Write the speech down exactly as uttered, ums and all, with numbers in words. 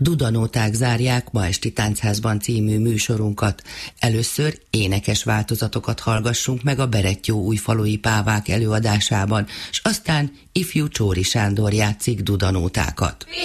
Dudanóták zárják ma esti Táncházban című műsorunkat. Először énekes változatokat hallgassunk meg a Berettyóújfalui pávák előadásában, s aztán ifjú Csóri Sándor játszik dudanótákat.